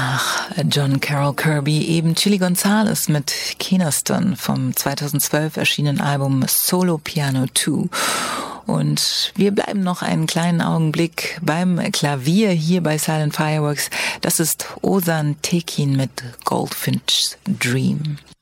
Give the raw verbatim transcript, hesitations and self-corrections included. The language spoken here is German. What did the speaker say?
Nach John Carroll Kirby eben Chilly Gonzales mit Keeneston vom zweitausendzwölf erschienenen Album Solo Piano zwei. Und wir bleiben noch einen kleinen Augenblick beim Klavier hier bei Silent Fireworks. Das ist Ozan Tekin mit Goldfinch's Dream.